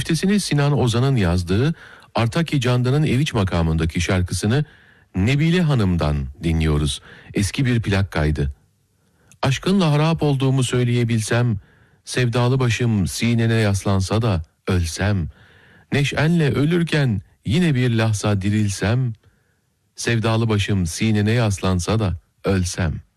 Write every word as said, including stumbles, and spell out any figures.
Güftesini Sinan Ozan'ın yazdığı Artaki Candan'ın Eviç makamındaki şarkısını Nebile Hanım'dan dinliyoruz. Eski bir plak kaydı. Aşkınla harap olduğumu söyleyebilsem, sevdalı başım sinene yaslansa da ölsem, neşenle ölürken yine bir lahza dirilsem, sevdalı başım sinene yaslansa da ölsem.